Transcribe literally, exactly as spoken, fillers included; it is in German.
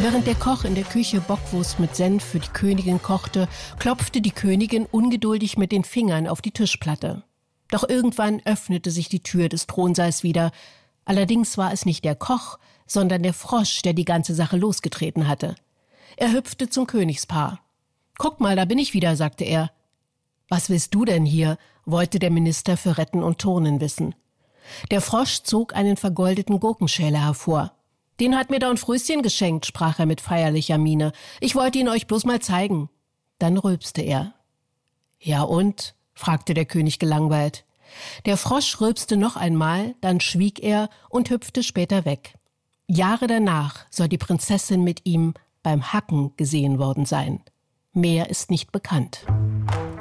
Während der Koch in der Küche Bockwurst mit Senf für die Königin kochte, klopfte die Königin ungeduldig mit den Fingern auf die Tischplatte. Doch irgendwann öffnete sich die Tür des Thronsaals wieder. Allerdings war es nicht der Koch, sondern der Frosch, der die ganze Sache losgetreten hatte. Er hüpfte zum Königspaar. »Guck mal, da bin ich wieder«, sagte er. »Was willst du denn hier?«, wollte der Minister für Retten und Turnen wissen. Der Frosch zog einen vergoldeten Gurkenschäler hervor. »Den hat mir Don Fröschen geschenkt«, sprach er mit feierlicher Miene. »Ich wollte ihn euch bloß mal zeigen.« Dann rülpste er. »Ja und?«, fragte der König gelangweilt. Der Frosch rülpste noch einmal, dann schwieg er und hüpfte später weg. Jahre danach soll die Prinzessin mit ihm beim Hacken gesehen worden sein. Mehr ist nicht bekannt.